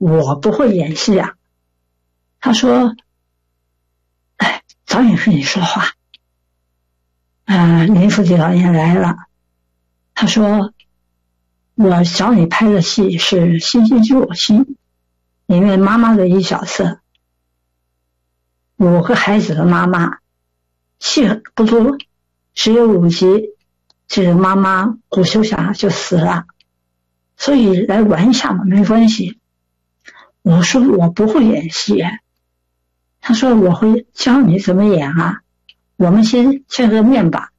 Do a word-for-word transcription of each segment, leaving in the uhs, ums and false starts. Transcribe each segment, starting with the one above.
我不会演戏啊。他说，哎，导演跟你说话。呃，林福吉导演来了，他说，我找你拍的戏是《星星知我心》里面妈妈的一角色，五个孩子的妈妈，戏不多，只有五集，这个妈妈古秀霞就死了，所以来玩一下嘛，没关系。我说我不会演戏，他说我会教你怎么演啊，我们先见个面吧，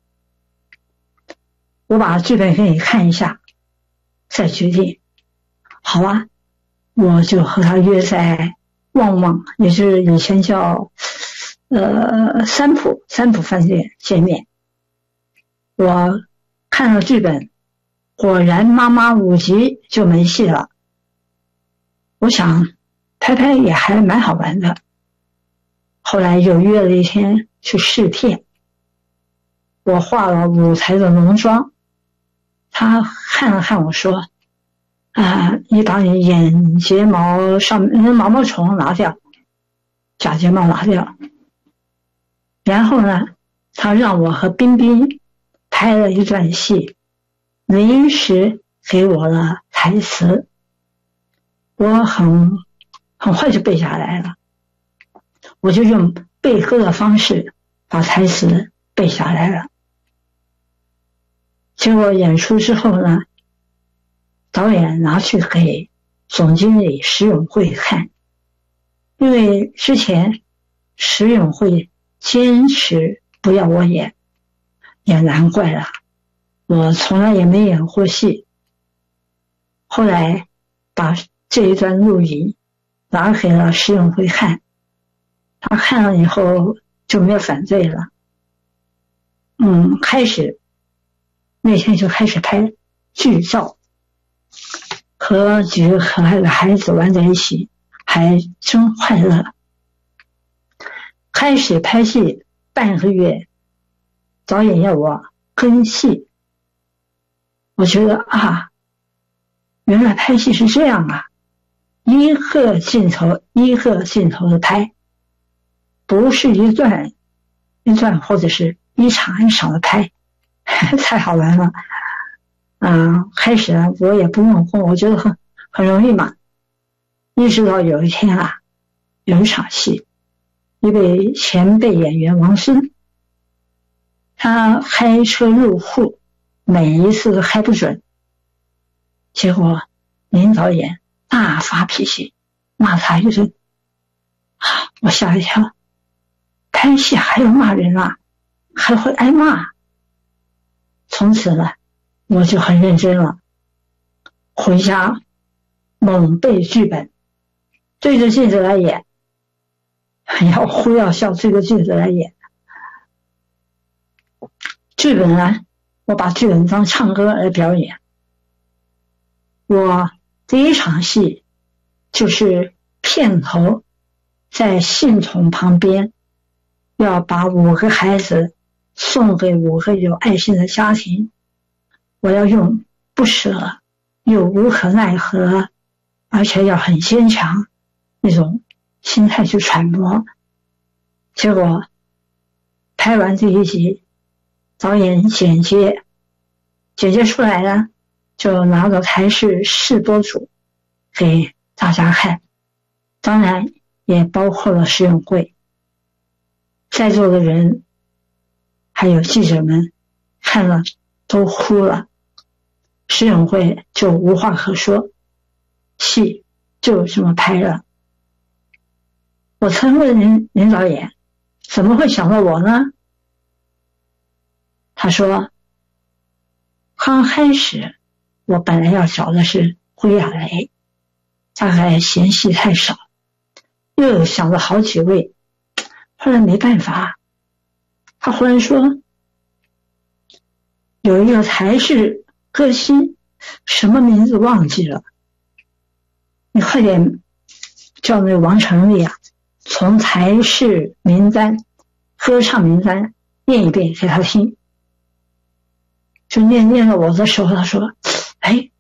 我把剧本给你看一下，再决定。好啊，我就和他约在旺旺，也就是以前叫呃三浦三浦饭店见面。我看了剧本，果然妈妈五集就没戏了。我想拍拍也还蛮好玩的，后来又约了一天去试片。我化了舞台的浓妆，他看了看我说，啊、呃，你把你眼睫毛上面毛毛虫拿掉，假睫毛拿掉。然后呢，他让我和冰冰拍了一段戏，临时给我了台词，我很很快就背下来了。我就用背歌的方式把台词背下来了。结果演出之后呢，导演拿去给总经理石永慧看，因为之前石永慧坚持不要我演，也难怪了，我从来也没演过戏。后来把这一段录影拿给了石永慧看，他看了以后就没有反对了。嗯，开始那天就开始拍剧照，和几个可爱的孩子玩在一起，还真快乐。开始拍戏半个月，导演要我跟戏，我觉得啊，原来拍戏是这样啊，一个镜头一个镜头的拍，不是一段一段或者是一场一场的拍，太好玩了。嗯、呃，开始呢我也不用功，我觉得很很容易嘛。一直到有一天啊，有一场戏，一位前辈演员王孙，他开车入库，每一次都开不准，结果林导演大发脾气，骂他一顿。啊，我吓一跳，拍戏还要骂人啊，还会挨骂。从此呢，我就很认真了，回家猛背剧本，对着镜子来演，要哭要笑对着镜子来演。剧本呢，我把剧本当唱歌来表演。我第一场戏就是片头，在信筒旁边要把五个孩子送给五个有爱心的家庭，我要用不舍又无可奈何，而且要很坚强那种心态去揣摩。结果拍完这一集，导演剪接剪接出来呢，就拿到台视试播组给大家看，当然也包括了石永慧。在座的人还有记者们看了都哭了，石永慧就无话可说，戏就这么拍了。我曾问林林导演怎么会想到我呢？他说，刚开始我本来要找的是归亚蕾，大概嫌戏太少，又想了好几位，后来没办法，他忽然说有一个台视歌星，什么名字忘记了，你快点叫那个王成立啊，从台视名单歌唱名单念一遍给他听。就念念到我的时候，他说，哎，